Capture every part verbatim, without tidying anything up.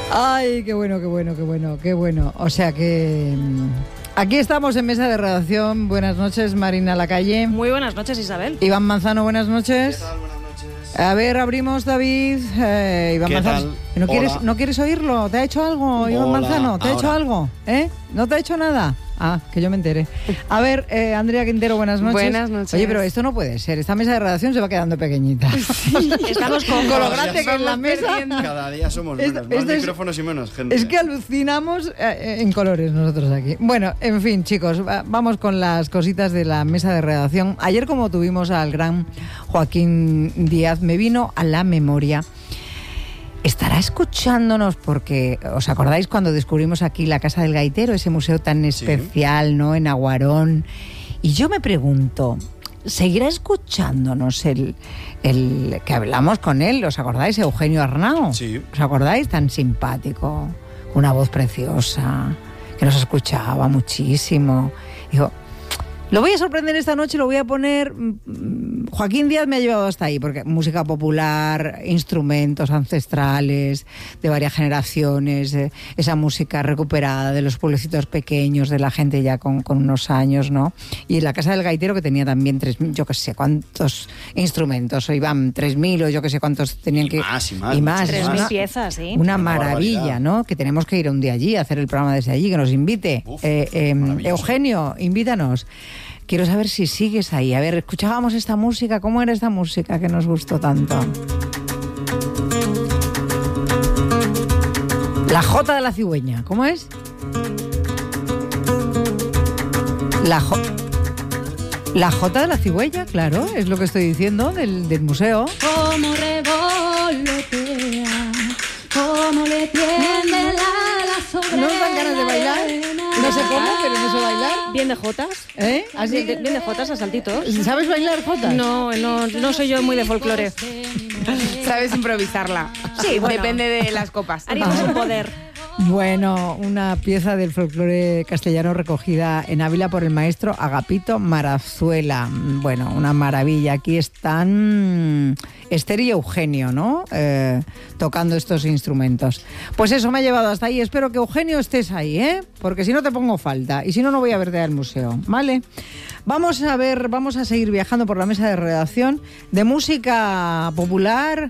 Ay, qué bueno, qué bueno, qué bueno, qué bueno. O sea que... Aquí estamos en mesa de redacción. Buenas noches, Marina Lacalle. Muy buenas noches, Isabel. Iván Manzano, buenas noches. ¿Qué tal? Buenas noches. A ver, abrimos, David. Eh, Iván ¿Qué Manzano. tal? ¿No quieres, Hola. ¿No quieres oírlo? ¿Te ha hecho algo, Iván Hola, Manzano? ¿Te ha hecho ahora. algo? ¿Eh? ¿No te ha hecho nada? Ah, que yo me enteré. A ver, eh, Andrea Quintero, buenas noches. Buenas noches. Oye, pero esto no puede ser. Esta mesa de redacción se va quedando pequeñita. Sí, estamos con, Con lo grande que es la mesa. Cada día somos Esto- menos, más esto es- micrófonos y menos gente. Es que alucinamos eh, en colores nosotros aquí. Bueno, en fin, chicos, va- vamos con las cositas de la mesa de redacción. Ayer, como tuvimos al gran Joaquín Díaz, me vino a la memoria. Estará escuchándonos porque, ¿os acordáis cuando descubrimos aquí la Casa del Gaitero, ese museo tan especial, ¿no?, en Aguarón? Y yo me pregunto, ¿seguirá escuchándonos el, el que hablamos con él? ¿Os acordáis? Eugenio Arnao. Sí. ¿Os acordáis? Tan simpático, una voz preciosa, que nos escuchaba muchísimo. Digo, lo voy a sorprender esta noche, lo voy a poner... mm, Joaquín Díaz me ha llevado hasta ahí, porque música popular, instrumentos ancestrales de varias generaciones, eh, esa música recuperada de los pueblecitos pequeños, de la gente ya con, con unos años, ¿no? Y la Casa del Gaitero, que tenía también tres, yo qué sé cuántos instrumentos, o iban tres mil, o yo qué sé cuántos tenían Y que... más, y más, y más. muchos tres Es mil una- piezas, ¿sí? Una Una maravilla, barbaridad. ¿no? Que tenemos que ir un día allí, a hacer el programa desde allí, que nos invite. Uf, Eh, eh, maravilloso. Eugenio, invítanos. Quiero saber si sigues ahí. A ver, escuchábamos esta música. ¿Cómo era esta música que nos gustó tanto? La Jota de la Cigüeña. ¿Cómo es? La J... La Jota de la Cigüeña, claro, es lo que estoy diciendo del, del museo. Como revolotea, como le tiende la sobre. ¿No os dan ganas de bailar? No sé cómo, pero no sé bailar. Bien de jotas. ¿Eh? ¿Así? Bien de, bien de jotas a saltitos. ¿Sabes bailar jotas? No, no, no soy yo muy de folclore. Sabes improvisarla. Sí, bueno. Depende de las copas. Haríamos un poder. Bueno, una pieza del folclore castellano recogida en Ávila por el maestro Agapito Marazuela. Bueno, una maravilla. Aquí están Esther y Eugenio, ¿no? Eh, tocando estos instrumentos. Pues eso me ha llevado hasta ahí. Espero que, Eugenio, estés ahí, ¿eh? Porque si no te pongo falta. Y si no, no voy a verte al museo, ¿vale? Vamos a ver, vamos a seguir viajando por la mesa de redacción de música popular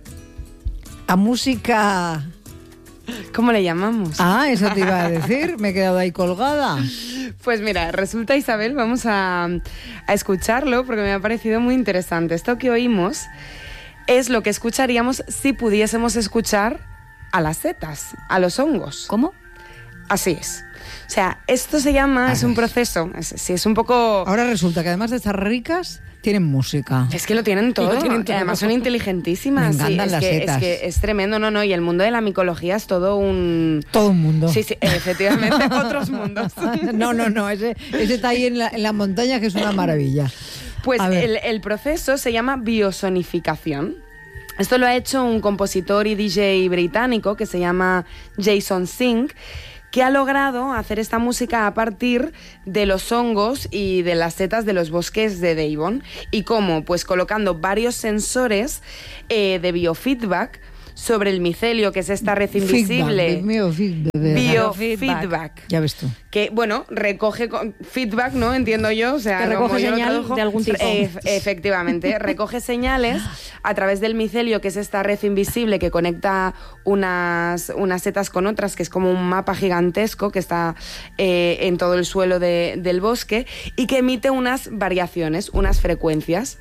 a música... ¿Cómo le llamamos? Ah, eso te iba a decir, me he quedado ahí colgada. Pues mira, resulta, Isabel, vamos a, a escucharlo porque me ha parecido muy interesante. Esto que oímos es lo que escucharíamos si pudiésemos escuchar a las setas, a los hongos. ¿Cómo? Así es. O sea, esto se llama, A es un ver. proceso, es, sí, es un poco... Ahora resulta que además de estar ricas, tienen música. Es que lo tienen todo, Lo tienen y todo. además son inteligentísimas. Me sí, encantan es, las que, setas. es que es tremendo, no, no, y el mundo de la micología es todo un... Todo el mundo. Sí, sí, efectivamente, otros mundos. No, no, no, ese, ese está ahí en la, en la montaña, que es una maravilla. Pues A ver. el, el proceso se llama biosonificación. Esto lo ha hecho un compositor y D J británico que se llama Jason Singh, que ha logrado hacer esta música a partir de los hongos y de las setas de los bosques de Devon. ¿Y cómo? Pues colocando varios sensores eh, de biofeedback sobre el micelio, que es esta red invisible. Feedback, feedback. Biofeedback. Ya ves tú. Que, bueno, recoge con- feedback, ¿no? Entiendo yo. O sea, Que recoge como yo lo señal traduzco, de algún tipo. eh, efectivamente. Recoge señales a través del micelio, que es esta red invisible que conecta unas, unas setas con otras, que es como un mapa gigantesco que está eh, en todo el suelo de- del bosque y que emite unas variaciones, unas frecuencias.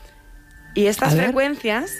Y estas A ver. frecuencias...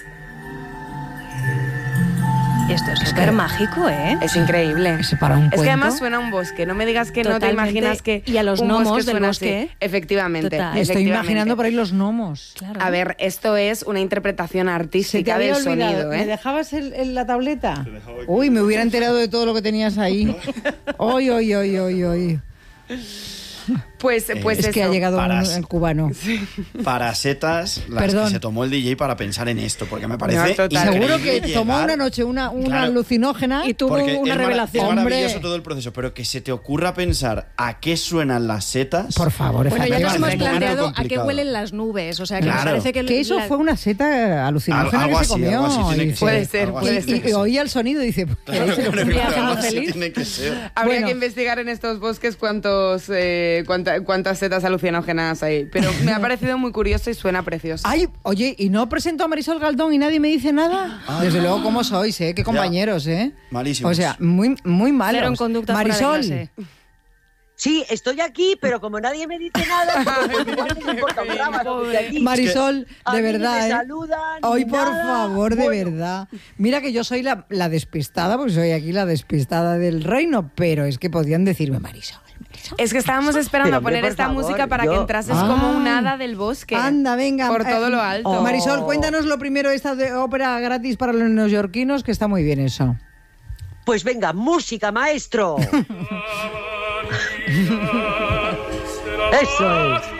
Esto es súper mágico, ¿eh? Es increíble. Ese para un es que cuento. además suena a un bosque. No me digas que no te Totalmente. imaginas que Y a los un gnomos bosque del suena bosque. así. Efectivamente. Total. Me estoy efectivamente. imaginando por ahí los gnomos. Claro. A ver, esto es una interpretación Se te artística había del olvidado. sonido, ¿Me ¿eh? dejabas el- el- la tableta? dejaba aquí. Uy, me hubiera enterado de todo lo que tenías ahí. Hoy, hoy, hoy, hoy, hoy. Pues, Eh, pues es eso. que ha llegado un, Para- el cubano. Para setas, las Perdón. que se tomó el D J para pensar en esto, porque me parece No, total. increíble Seguro que llegar- tomó una noche una, una Claro. alucinógena. Y tuvo Porque una es mara- revelación. Es maravilloso Hombre. todo el proceso, pero que se te ocurra pensar a qué suenan las setas. Por favor, Bueno, ya nos efectivamente. hemos Es un poco planteado a qué complicado. huelen las nubes. O sea, que me Claro. parece que... Que eso la- fue una seta alucinógena Algo que se así, comió. algo así tiene y que dice- Puede ser, algo así puede y, tiene y- que y ser. oía el sonido y dice, Claro, "Ese claro, lo día claro, haciendo algo así feliz". tiene que ser. Habría Bueno. que investigar en estos bosques cuántos, eh, cuánta- cuántas setas alucinógenas hay. Pero me ha parecido muy curioso y suena precioso. Ay, oye, ¿y no presento a Marisol Galdón y nadie me dice nada? Desde luego, ¿cómo sois, eh? Qué compañeros, ¿eh? Malísimos. O sea, muy, muy malos. Cero en conducta fuera de Marisol, clase. Sí, estoy aquí, pero como nadie me dice nada, pues igual no me importa un rábano desde aquí. Marisol, A de mí ni verdad, me ¿eh? saludan, Hoy, ni por nada. favor, de Bueno, verdad. Mira que yo soy la, la despistada, porque soy aquí la despistada del reino, pero es que podían decirme Marisol. Marisol. Es que estábamos esperando Pero, a hombre, poner por esta favor, música para que yo- entrases Ay. como un hada del bosque. Anda, venga. Por eh, todo lo alto. oh. Marisol, cuéntanos lo primero, esta de ópera gratis para los neoyorquinos, que está muy bien eso. Pues venga, música, maestro. Eso es.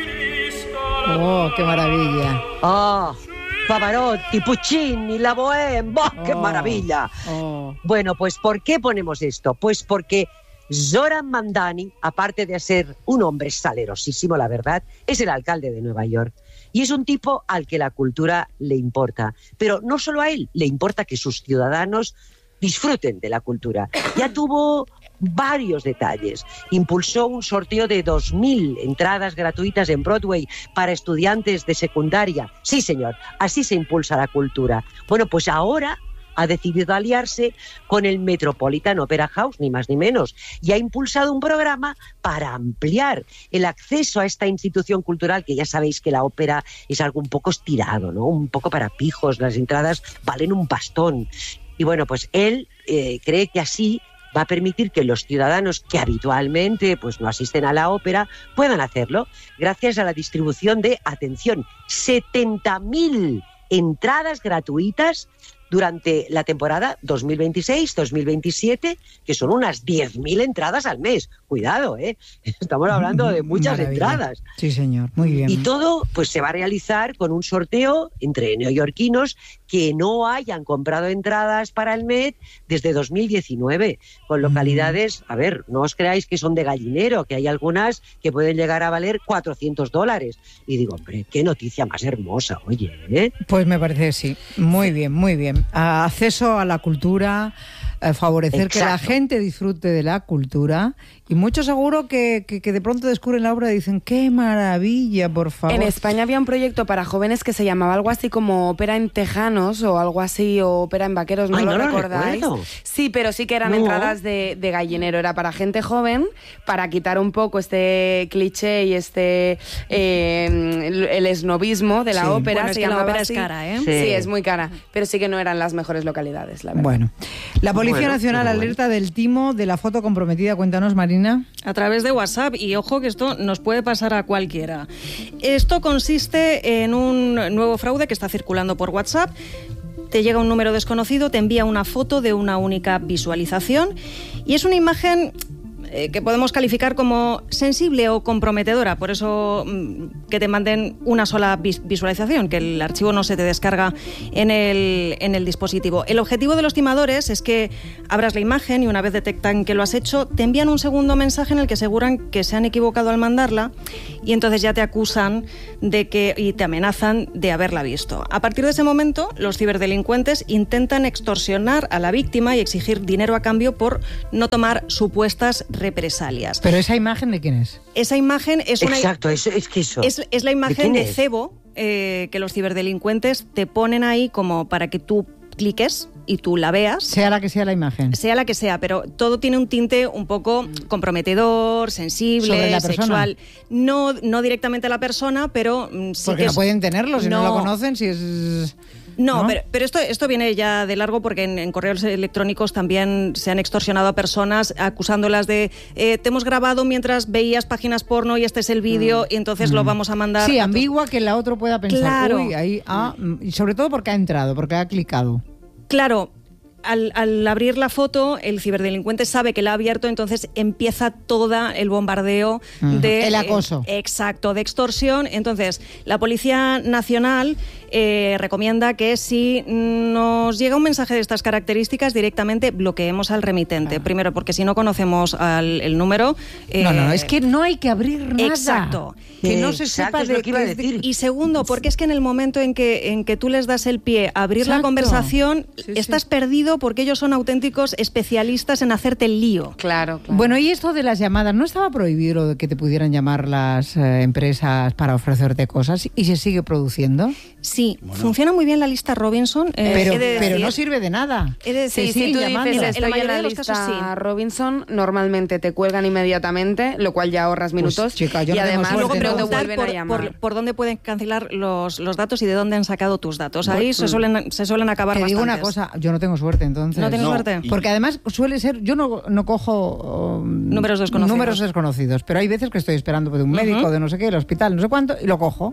Oh, qué maravilla. Ah, Pavarotti, Puccini, la Bohème, ¡bah, qué Oh. maravilla! Oh. Bueno, pues ¿por qué ponemos esto? Pues porque Zoran Mandani, aparte de ser un hombre salerosísimo, la verdad, es el alcalde de Nueva York. Y es un tipo al que la cultura le importa. Pero no solo a él, le importa que sus ciudadanos disfruten de la cultura. Ya tuvo varios detalles. Impulsó un sorteo de dos mil entradas gratuitas en Broadway para estudiantes de secundaria. Sí, señor, así se impulsa la cultura. Bueno, pues ahora ha decidido aliarse con el Metropolitan Opera House, ni más ni menos, y ha impulsado un programa para ampliar el acceso a esta institución cultural, que ya sabéis que la ópera es algo un poco estirado, ¿no? Un poco para pijos, las entradas valen un bastón. Y bueno, pues él eh, cree que así va a permitir que los ciudadanos que habitualmente pues, no asisten a la ópera puedan hacerlo gracias a la distribución de, atención, setenta mil entradas gratuitas durante la temporada dos mil veintiséis dos mil veintisiete, que son unas diez mil entradas al mes. Cuidado, ¿eh? Estamos hablando de muchas Maravilla. entradas. Sí, señor, muy bien. Y todo pues se va a realizar con un sorteo entre neoyorquinos que no hayan comprado entradas para el Met desde dos mil diecinueve, con localidades, a ver, no os creáis que son de gallinero, que hay algunas que pueden llegar a valer cuatrocientos dólares. Y digo, hombre, qué noticia más hermosa, oye, ¿eh? Pues me parece, sí. Muy bien, muy bien. Ah, acceso a la cultura, eh, favorecer que la Exacto. gente disfrute de la cultura. Y mucho seguro que, que, que de pronto descubren la obra y dicen, ¡qué maravilla, por favor! En España había un proyecto para jóvenes que se llamaba algo así como ópera en tejanos o algo así, o ópera en vaqueros, ¿no Ay, lo no lo recordáis? recuerdo. Sí, pero sí que eran No. entradas de, de gallinero, era para gente joven, para quitar un poco este cliché y este eh, el, el esnobismo de la Sí. ópera. Bueno, es se que la llamaba ópera así. es cara, ¿eh? Sí. Sí. es muy cara, pero sí que no eran las mejores localidades, la verdad. Bueno, la Policía Bueno, Nacional pero bueno. alerta del timo de la foto comprometida. Cuéntanos, Marina. A través de WhatsApp, y ojo que esto nos puede pasar a cualquiera. Esto consiste en un nuevo fraude que está circulando por WhatsApp. Te llega un número desconocido, te envía una foto de una única visualización y es una imagen eh, que podemos calificar como sensible o comprometedora, por eso mm, que te manden una sola vis- visualización, que el archivo no se te descarga en el, en el dispositivo. El objetivo de los timadores es que abras la imagen y una vez detectan que lo has hecho, te envían un segundo mensaje en el que aseguran que se han equivocado al mandarla y entonces ya te acusan de que y te amenazan de haberla visto. A partir de ese momento, los ciberdelincuentes intentan extorsionar a la víctima y exigir dinero a cambio por no tomar supuestas represalias. Pero esa imagen, ¿de quién es? Esa imagen es una Exacto, eso, es que eso. es, es la ¿De imagen quién de, es? cebo eh, que los ciberdelincuentes te ponen ahí como para que tú cliques y tú la veas. Sea la que sea la imagen. Sea la que sea, pero todo tiene un tinte un poco comprometedor, sensible, ¿Sobre la persona? sexual. No, no directamente a la persona, pero mm, sí Porque que no es- pueden tenerlo si no, No. lo conocen, si es... No, ¿no? pero, pero esto, esto viene ya de largo porque en, en correos electrónicos también se han extorsionado a personas acusándolas de eh, te hemos grabado mientras veías páginas porno y este es el vídeo y entonces lo vamos a mandar. Sí, a tu- ambigua, que la otra pueda pensar, Claro. uy, ahí, ah, mm, y sobre todo porque ha entrado, porque ha clicado. Claro, al, al abrir la foto, el ciberdelincuente sabe que la ha abierto, entonces empieza todo el bombardeo uh-huh. de... El acoso. Eh, exacto, de extorsión. Entonces, la Policía Nacional eh, recomienda que si nos llega un mensaje de estas características, directamente bloqueemos al remitente. Ah. Primero, porque si no conocemos al, el número... Eh, no, no, es que no hay que abrir nada. Exacto. Que no eh, se exacto, sepa es lo de que iba a qué es decir. Y segundo, porque es que en el momento en que, en que tú les das el pie a abrir Exacto. la conversación, sí, estás sí. perdido porque ellos son auténticos especialistas en hacerte el lío. Claro, claro. Bueno, y esto de las llamadas, ¿no estaba prohibido lo de que te pudieran llamar las eh, empresas para ofrecerte cosas y se sigue produciendo? Sí, bueno. Funciona muy bien la lista Robinson. Eh, pero, he de decir, pero no sirve de nada. He de decir, Sí, sí, si tú llamando. dices En la estoy en mayoría la de los lista casos, sí. Robinson, normalmente te cuelgan inmediatamente, lo cual ya ahorras minutos. Pues, chica, yo y no tengo además suerte, luego ¿no? te vuelven por, a llamar. por, por dónde pueden cancelar los, los datos y de dónde han sacado tus datos. Ahí se suelen, se suelen acabar Te digo bastantes. una cosa, yo no tengo suerte entonces. ¿No tienes No, suerte? y- Porque además suele ser, yo no, no cojo um, Números desconocidos. números desconocidos, pero hay veces que estoy esperando de un médico, Uh-huh. de no sé qué, el hospital, no sé cuánto, y lo cojo.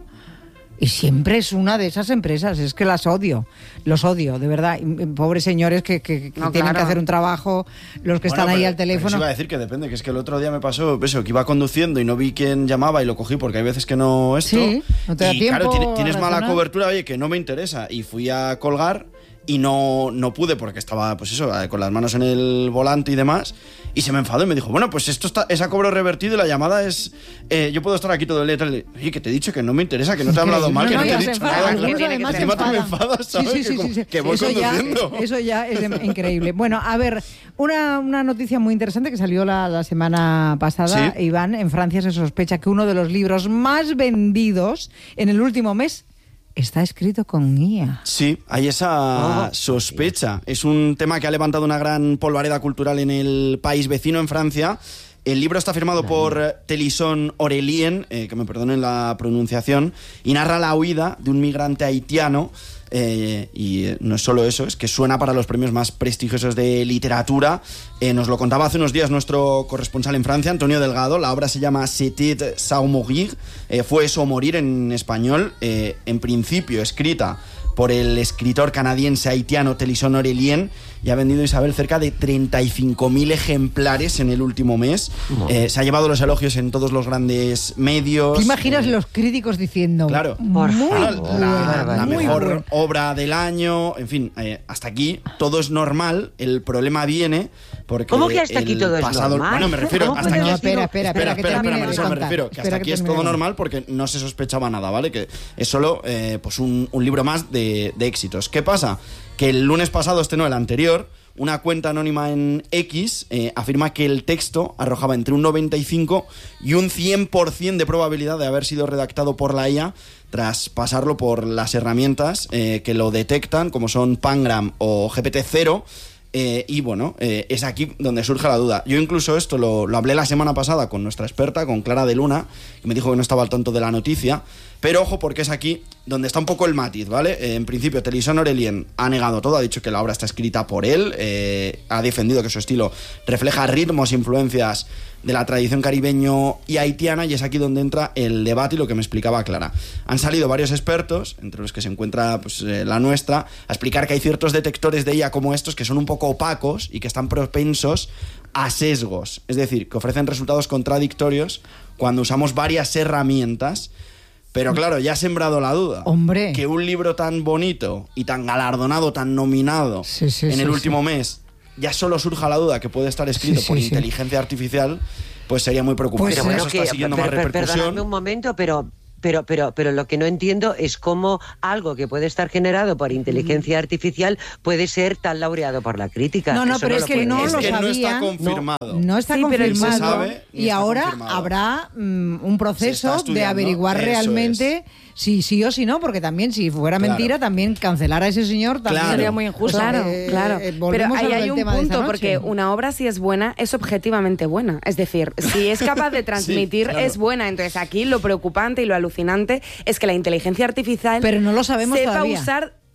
Y siempre es una de esas empresas, es que las odio, los odio, de verdad. Y, y pobres señores que, que- que No, tienen claro. que hacer un trabajo, los que Bueno, están ahí pero- al pero teléfono. eso iba a decir que depende, que es que el otro día me pasó eso, que iba conduciendo y no vi quién llamaba y lo cogí porque hay veces que no esto. Sí, no te da y tiempo claro, tiene- a tienes mala reaccionar. cobertura, oye, que no me interesa. Y fui a colgar y no, no pude porque estaba, pues eso, con las manos en el volante y demás. Y se me enfadó y me dijo, bueno, pues esto está, es a cobro revertido y la llamada es... eh, yo puedo estar aquí todo el día y tal. Oye, que te he dicho que no me interesa, que no te he hablado mal, que no, no, te he ya se dicho enfada, nada. algunos claro. además se Encima tú me enfadan. enfadas, ¿sabes? Sí, sí, que, sí, sí, sí. que voy eso ya, conduciendo. eso ya es de- increíble. Bueno, a ver, una, una noticia muy interesante que salió la, la semana pasada, Sí. Iván. En Francia se sospecha que uno de los libros más vendidos en el último mes está escrito con I A. Sí, hay esa Oh, sospecha. Es un tema que ha levantado una gran polvareda cultural en el país vecino, en Francia. El libro está firmado por Télisson Aurélien, eh, que me perdonen la pronunciación, y narra la huida de un migrante haitiano. Eh, y eh, no es solo eso, es que suena para los premios más prestigiosos de literatura. Eh, nos lo contaba hace unos días nuestro corresponsal en Francia, Antonio Delgado. La obra se llama C'était ça ou mourir, eh, fue eso o morir en español, eh, en principio escrita por el escritor canadiense haitiano Télisson Aurélien, y ha vendido, Isabel, cerca de treinta y cinco mil ejemplares en el último mes. Eh, se ha llevado los elogios en todos los grandes medios. ¿Te imaginas Eh, los críticos diciendo? Claro. Muy Bueno, buena, la, la muy mejor buena. obra del año, en fin, eh, hasta aquí todo es normal. El problema viene porque ¿Cómo que hasta aquí el todo es pasado, normal? Bueno, me refiero ¿Cómo hasta puede aquí. No, ha sido- espera, espera, espera, que espera, termine espera, de Marisol, me contar. refiero que Espera hasta aquí que es termine todo de normal porque no se sospechaba nada, ¿vale? Que es solo eh, pues un, un libro más de, de éxitos. ¿Qué pasa? Que el lunes pasado, este no, el anterior, una cuenta anónima en X eh, afirma que el texto arrojaba entre un noventa y cinco y un cien por ciento de probabilidad de haber sido redactado por la I A tras pasarlo por las herramientas eh, que lo detectan, como son Pangram o G P T cero. Eh, y bueno, eh, es aquí donde surge la duda. Yo incluso esto lo, lo hablé la semana pasada con nuestra experta, con Clara de Luna, que me dijo que no estaba al tanto de la noticia. Pero ojo, porque es aquí donde está un poco el matiz, ¿vale? Eh, en principio, Télisson Aurélien ha negado todo, ha dicho que la obra está escrita por él, eh, ha defendido que su estilo refleja ritmos e influencias de la tradición caribeño y haitiana, y es aquí donde entra el debate y lo que me explicaba Clara. Han salido varios expertos, entre los que se encuentra pues, eh, la nuestra, a explicar que hay ciertos detectores de I A como estos que son un poco opacos y que están propensos a sesgos, es decir, que ofrecen resultados contradictorios cuando usamos varias herramientas. Pero claro, ya ha sembrado la duda. Hombre. Que un libro tan bonito y tan galardonado, tan nominado Sí, sí, en sí, el sí. último mes, ya solo surja la duda que puede estar escrito Sí, por sí, sí. inteligencia artificial, pues sería muy preocupante. Pues, Por eh, eso está siguiendo per- más per- repercusión. perdonadme un momento, pero Pero, pero, pero lo que no entiendo es cómo algo que puede estar generado por inteligencia artificial puede ser tan laureado por la crítica. No, no, Eso pero es lo que puede no ser. es lo que no está sabían. confirmado. No está Sí, pero confirmado. se sabe ni y está ahora confirmado. habrá mm, un Se proceso está de estudiando, averiguar eso realmente si sí o si no, porque también si fuera Claro. mentira, también cancelar a ese señor también Claro. Sería muy injusto. Claro, Eh, claro. eh, Pero volvemos ahí al hay un tema de esta punto, noche. porque una obra, si es buena, es objetivamente buena. Es decir, si es capaz de transmitir, claro. es buena. Entonces, aquí lo preocupante y lo alucinante es que la inteligencia artificial Pero no lo sabemos sepa todavía. usar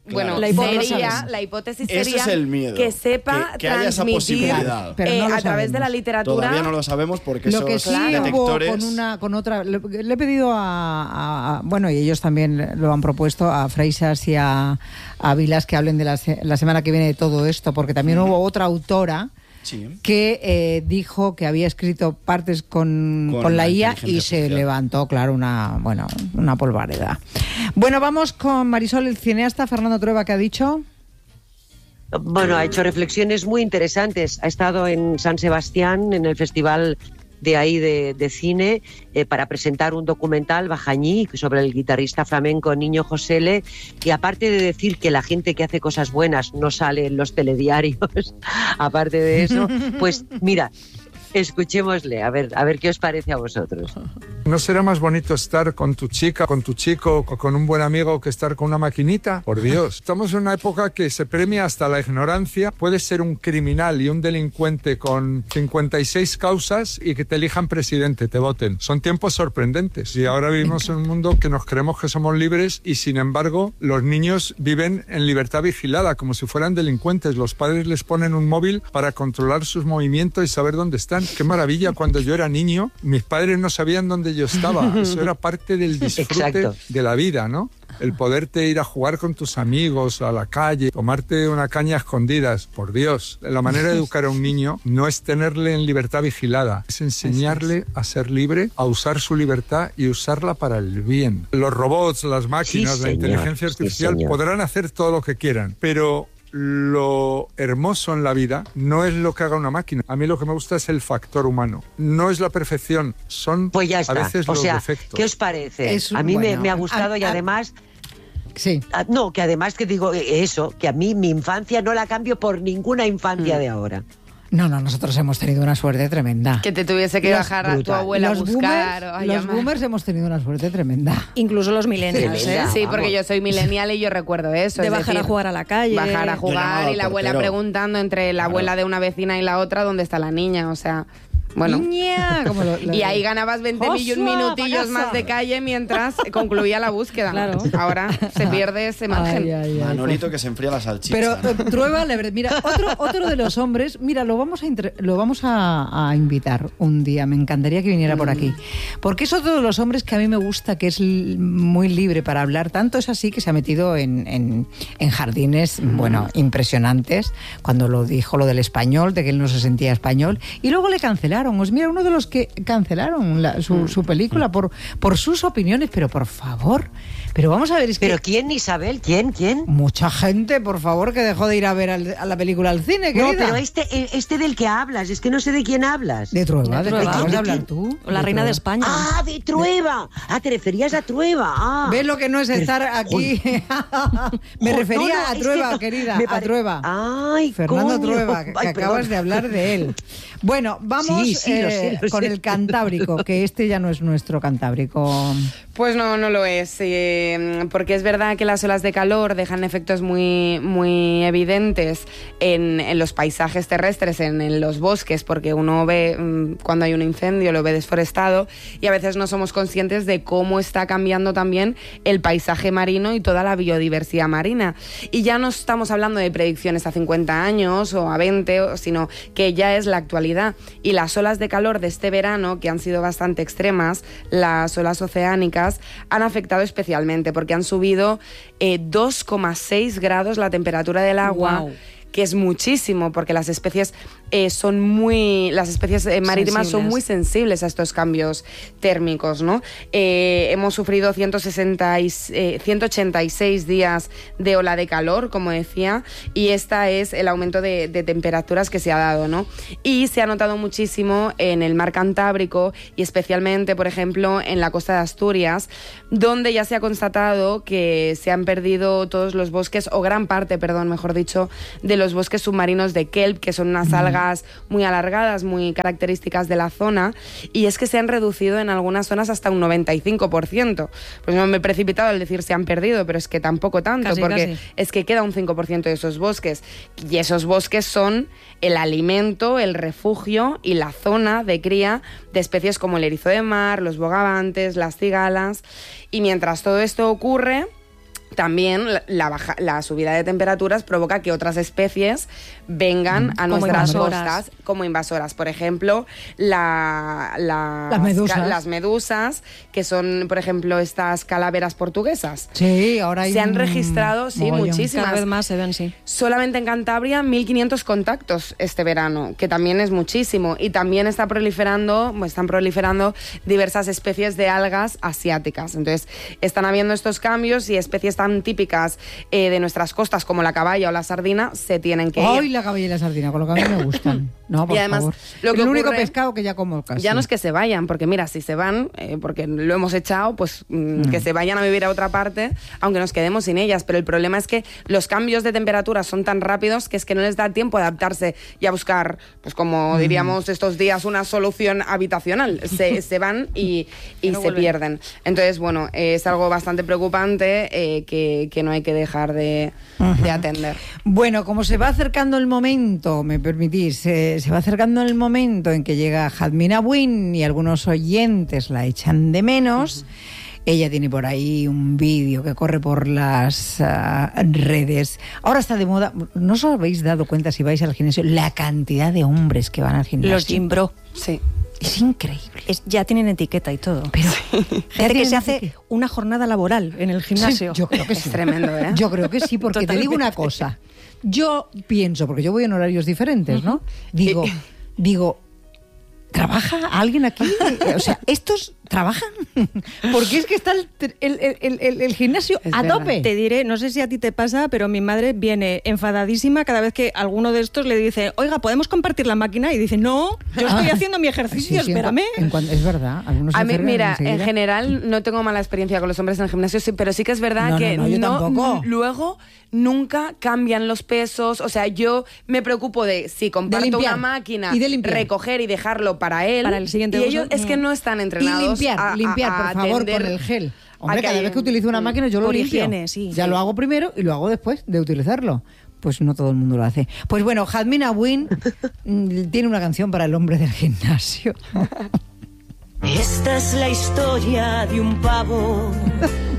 bueno, La hipótesis. sería, la hipótesis Ese sería es el miedo, que sepa que- que haya esa transmitir posibilidad. Pero eh, no lo a través de la sabemos. literatura. Todavía no lo sabemos porque Lo esos que sí detectores... hubo con una con otra le, le he pedido a, a- a- bueno, y ellos también lo han propuesto a Freixas y a, a Vilas que hablen de la, se- la semana que viene de todo esto, porque también hubo otra autora Sí. que eh, dijo que había escrito partes con, Con con la la I A y inteligencia se artificial. levantó, claro, una bueno una polvareda. Bueno, vamos con Marisol, el cineasta Fernando Trueba, que ha dicho... Bueno, ha hecho reflexiones muy interesantes. Ha estado en San Sebastián, en el festival de ahí de, de cine, eh, para presentar un documental, Bajañí, sobre el guitarrista flamenco Niño Josele, y aparte de decir que la gente que hace cosas buenas no sale en los telediarios, aparte de eso, pues mira, escuchémosle, a ver, a ver qué os parece a vosotros. ¿No será más bonito estar con tu chica, con tu chico, o con un buen amigo que estar con una maquinita? Por Dios. Estamos en una época que se premia hasta la ignorancia. Puedes ser un criminal y un delincuente con cincuenta y seis causas y que te elijan presidente, te voten. Son tiempos sorprendentes. Y ahora vivimos en un mundo que nos creemos que somos libres y, sin embargo, los niños viven en libertad vigilada, como si fueran delincuentes. Los padres les ponen un móvil para controlar sus movimientos y saber dónde están. Qué maravilla. Cuando yo era niño, mis padres no sabían dónde yo estaba. Eso era parte del disfrute Exacto. de la vida, ¿no? El poderte ir a jugar con tus amigos a la calle, tomarte una caña a escondidas. Por Dios, la manera de educar a un niño no es tenerle en libertad vigilada, es enseñarle a ser libre, a usar su libertad y usarla para el bien. Los robots, las máquinas, Sí, la señor. inteligencia Sí, artificial señor. podrán hacer todo lo que quieran, pero lo hermoso en la vida no es lo que haga una máquina. A mí lo que me gusta es el factor humano. No es la perfección, son Pues ya a está. veces O los sea, defectos. ¿qué os parece? Es a mí me, bueno. me ha gustado A- y a- además... Sí. ah, No, que además que digo eh, eso, que a mí mi infancia no la cambio por ninguna infancia Mm. de ahora. No, no, nosotros hemos tenido una suerte tremenda. Que te tuviese que Los bajar a tu brutal. abuela los a buscar. boomers, o a los llamar. boomers hemos tenido una suerte tremenda. Incluso los millennials, ¿eh? Tremenda. Sí, Vamos. porque yo soy millennial y yo recuerdo eso. De es bajar decir, a jugar a la calle. Bajar a Yo jugar llamaba y la al abuela portero. preguntando entre la Claro. abuela de una vecina y la otra dónde está la niña, o sea, bueno. Niña, como lo- lo- Y ahí ganabas veinte mil Joshua, minutillos pa' más casa. de calle mientras concluía la búsqueda. Claro. Ahora se pierde ese margen. Ay, ay, ay, Manolito que se enfría la salchicha. Pero ¿no? eh, Trueba, le- mira, otro, otro de los hombres, mira, lo vamos a intre- lo vamos a, a invitar un día, me encantaría que viniera por aquí, porque es otro de los hombres que a mí me gusta, que es l- muy libre para hablar, tanto es así que se ha metido en, en- en jardines, bueno, impresionantes, cuando lo dijo lo del español, de que él no se sentía español, y luego le cancelaron. Pues mira, uno de los que cancelaron la- su, su película por, por sus opiniones, pero por favor, pero vamos a ver, es que... ¿Pero quién, Isabel? ¿Quién? ¿Quién? Mucha gente, por favor, que dejó de ir a ver al- a la película al cine, No, querida. pero este, eh, este del que hablas, es que no sé de quién hablas. De Trueba, de, De Trueba. ¿qué vas ¿De a hablar quién? tú? La reina de Trueba. España. Ah, de Trueba. Ah, te referías a Trueba. Ah. ¿Ves lo que no es estar aquí? Me Jo, refería no, no, a es Trueba, que no, querida, me a pare- Trueba. Ay, Fernando coño. Trueba, que, que Ay, acabas perdón. de hablar de él. Bueno, vamos Sí, sí, lo sé, eh, lo con sé. el Cantábrico, que este ya no es nuestro Cantábrico. Pues no, no lo es, eh, porque es verdad que las olas de calor dejan efectos muy, muy evidentes en, en los paisajes terrestres, en, en los bosques, porque uno ve mm, cuando hay un incendio, lo ve desforestado, y a veces no somos conscientes de cómo está cambiando también el paisaje marino y toda la biodiversidad marina. Y ya no estamos hablando de predicciones a cincuenta años o a veinte, o- sino que ya es la actualidad. Y las olas de calor de este verano, que han sido bastante extremas, las olas oceánicas, han afectado especialmente porque han subido eh, dos coma seis grados la temperatura del agua. Guau. Que es muchísimo, porque las especies eh, son muy, las especies eh, marítimas son Sensibles. muy sensibles a estos cambios térmicos, ¿no? Eh, hemos sufrido ciento sesenta y, eh, ciento ochenta y seis días de ola de calor, como decía, y esta es el aumento de, de temperaturas que se ha dado, ¿no? Y se ha notado muchísimo en el mar Cantábrico y especialmente, por ejemplo, en la costa de Asturias, donde ya se ha constatado que se han perdido todos los bosques, o gran parte, perdón, mejor dicho, de los bosques submarinos de kelp, que son unas algas muy alargadas, muy características de la zona, y es que se han reducido en algunas zonas hasta un noventa y cinco por ciento. Pues no me he precipitado al decir se han perdido, pero es que tampoco tanto, Casi, porque casi. es que queda un cinco por ciento de esos bosques, y esos bosques son el alimento, el refugio y la zona de cría de especies como el erizo de mar, los bogavantes, las cigalas, y mientras todo esto ocurre, también la, baja, la subida de temperaturas provoca que otras especies vengan a como nuestras invasoras. costas como invasoras. Por ejemplo, la, la, Las medusas. las medusas, que son, por ejemplo, estas calaveras portuguesas. Sí, ahora hay Se han un registrado, sí, mogollón. muchísimas. Cada vez más se ven, sí. Solamente en Cantabria, mil quinientos contactos este verano, que también es muchísimo. Y también está proliferando, están proliferando diversas especies de algas asiáticas. Entonces, están habiendo estos cambios y especies tan típicas eh, de nuestras costas como la caballa o la sardina se tienen que Hoy ir. la caballa y la sardina, con lo que a mí me gustan. No, por Y además, favor. lo que el único ocurre- pescado que ya como casi. Ya no es que se vayan, porque mira, si se van, eh, porque lo hemos echado, pues mm, que se vayan a vivir a otra parte, aunque nos quedemos sin ellas. Pero el problema es que los cambios de temperatura son tan rápidos que es que no les da tiempo a adaptarse y a buscar, pues como diríamos estos días, una solución habitacional. Se, se van y, y no se vuelven. pierden. Entonces, bueno, eh, es algo bastante preocupante eh, que, que no hay que dejar de, de atender. Bueno, como se va acercando el momento, me permitís, eh, se va acercando el momento en que llega Jadmina Win y algunos oyentes la echan de menos. Ella tiene por ahí un vídeo que corre por las ah, redes. Ahora está de moda. ¿No os habéis dado cuenta, si vais al gimnasio, la cantidad de hombres que van al gimnasio? Los gym bro. Sí. Es increíble. Es- ya tienen etiqueta y todo. Pero Gente que tienen se hace etiqueta. una jornada laboral en el gimnasio. Sí, yo creo que sí. Es tremendo, ¿eh? Yo creo que sí, porque te digo una Totalmente. cosa. Yo pienso, porque yo voy en horarios diferentes, ¿no? Digo, digo, ¿trabaja alguien aquí? O sea, ¿estos trabajan? Porque es que está el, el- el- el- el gimnasio Es a verdad. tope. Te diré, no sé si a ti te pasa, pero mi madre viene enfadadísima cada vez que alguno de estos le dice, oiga, ¿podemos compartir la máquina? Y dice, no, yo estoy Ah. haciendo mi Sí, ejercicio, sí, en espérame. cua- en cuan- es verdad. Algunos se A mí, acercan mira, en enseguida. general no tengo mala experiencia con los hombres en el gimnasio, sí, pero sí que es verdad No, no, que no, yo tampoco. n- luego nunca cambian los pesos. O sea, yo me preocupo de si comparto limpiar. una máquina, Y de limpiar. recoger y dejarlo para él. Para el siguiente y uso. ellos es que no están Y entrenados. limpiar, a- a- limpiar, a por favor, atender con el gel. a Hombre, que cada hay vez que un- utilizo una máquina yo lo por limpio. higiene, sí. Ya lo hago primero y lo hago después de utilizarlo. Pues no todo el mundo lo hace. Pues bueno, Jadmina Win mm, tiene una canción para el hombre del gimnasio. Esta es la historia de un pavo